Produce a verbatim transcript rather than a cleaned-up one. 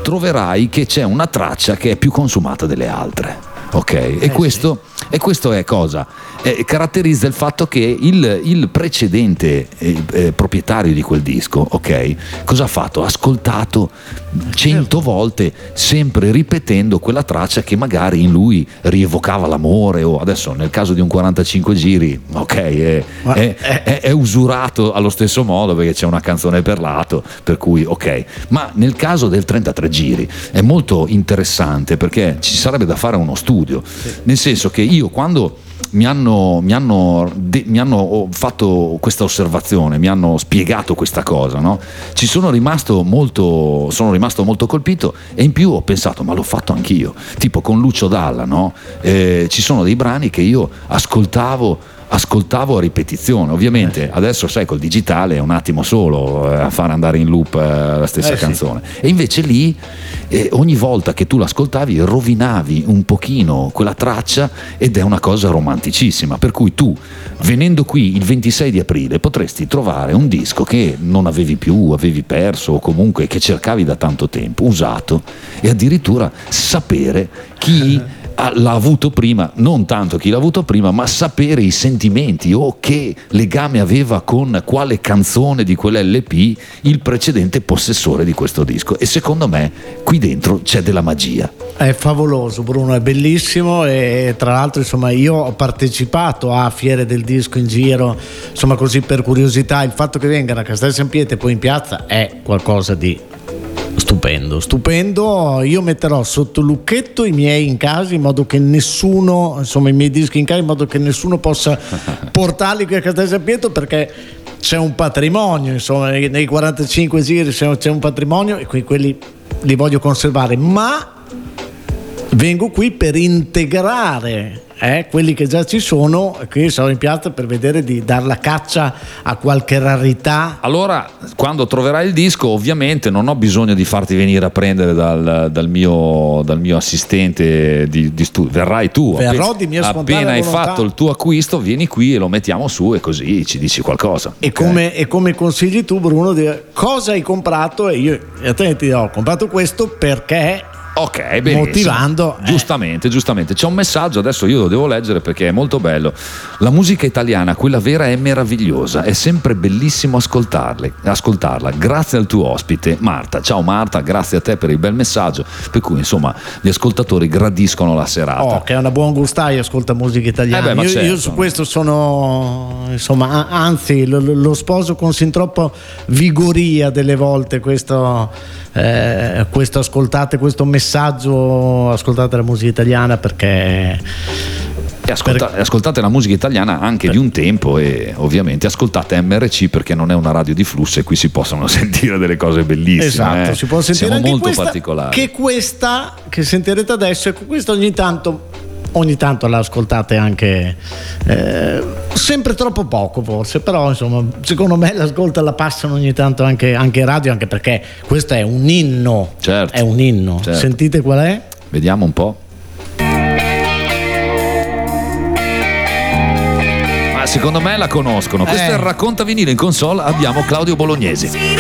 troverai che c'è una traccia che è più consumata delle altre. Ok, e Eh, questo, e questo è cosa? Eh, caratterizza il fatto che il, il precedente eh, eh, proprietario di quel disco, ok, cosa ha fatto? Ha ascoltato cento volte, sempre ripetendo quella traccia che magari in lui rievocava l'amore, o adesso nel caso di un quarantacinque giri, ok, è, Ma- è, è, è usurato allo stesso modo perché c'è una canzone per lato, per cui ok, ma nel caso del trentatré giri è molto interessante perché ci sarebbe da fare uno studio, nel senso che io quando mi hanno, mi hanno, de, mi hanno fatto questa osservazione, mi hanno spiegato questa cosa, no? Ci sono rimasto molto, sono rimasto molto colpito, e in più ho pensato, ma l'ho fatto anch'io, tipo con Lucio Dalla, no? Eh, ci sono dei brani che io ascoltavo ascoltavo a ripetizione, ovviamente eh sì. adesso sai col digitale è un attimo solo eh, a fare andare in loop eh, la stessa Eh sì. canzone, e invece lì eh, ogni volta che tu l'ascoltavi rovinavi un pochino quella traccia, ed è una cosa romanticissima, per cui tu venendo qui il ventisei di aprile potresti trovare un disco che non avevi più, avevi perso, o comunque che cercavi da tanto tempo, usato, e addirittura sapere chi l'ha avuto prima, non tanto chi l'ha avuto prima, ma sapere i sentimenti o che legame aveva con quale canzone di quell'L P il precedente possessore di questo disco. E secondo me qui dentro c'è della magia. È favoloso, Bruno, è bellissimo, e tra l'altro insomma io ho partecipato a fiere del disco in giro, insomma così per curiosità. Il fatto che vengano a Castel San Pietro e poi in piazza è qualcosa di stupendo, stupendo. Io metterò sotto lucchetto i miei in casa in modo che nessuno, insomma i miei dischi in casa, in modo che nessuno possa portarli qui a Castel San Pietro, perché c'è un patrimonio, insomma nei, nei quarantacinque giri c'è, c'è un patrimonio, e quindi quelli li voglio conservare, ma vengo qui per integrare eh, quelli che già ci sono, e quindi sarò in piazza per vedere di dar la caccia a qualche rarità. Allora, quando troverai il disco, ovviamente non ho bisogno di farti venire a prendere dal, dal, mio, dal mio assistente di, di studio, verrai tu. Verrò appena, di mia spontanea appena hai volontà. fatto il tuo acquisto, vieni qui e lo mettiamo su, e così ci dici qualcosa. E, okay? come, e come consigli tu, Bruno, di cosa hai comprato? E io ti dirò, ho comprato questo perché, ok, benissimo. motivando, eh. giustamente, giustamente. C'è un messaggio, adesso io lo devo leggere perché è molto bello. La musica italiana, quella vera, è meravigliosa, è sempre bellissimo ascoltarle, ascoltarla. Grazie al tuo ospite Marta. Ciao Marta, grazie a te per il bel messaggio, per cui insomma gli ascoltatori gradiscono la serata. Oh, che è una buon gustaia, ascolta musica italiana. Eh beh, io, certo. io su questo sono, insomma, anzi lo, lo sposo con sin troppo vigoria delle volte questo, eh, questo ascoltate questo messaggio, ascoltate la musica italiana, perché E ascolta, per... ascoltate la musica italiana anche per... di un tempo, e ovviamente ascoltate M R C, perché non è una radio di flusso e qui si possono sentire delle cose bellissime. Esatto, eh. si può sentire Siamo anche molto questa, particolari. Che questa che sentirete adesso, e questa ogni tanto ogni tanto la ascoltate anche, eh, sempre troppo poco forse, però insomma secondo me l'ascolta la passano ogni tanto anche, anche in radio, anche perché questo è un inno. Certo, è un inno. Certo. Sentite qual è? Vediamo un po'. Ma secondo me la conoscono. Questo eh. è il Racconta Vinile. In console abbiamo Claudio Bolognesi.